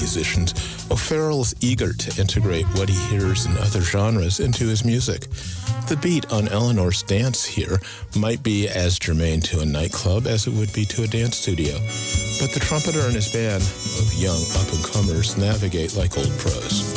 musicians, O'Farrell is eager to integrate what he hears in other genres into his music. The beat on Eleanor's dance here might be as germane to a nightclub as it would be to a dance studio, but the trumpeter and his band of young up-and-comers navigate like old pros.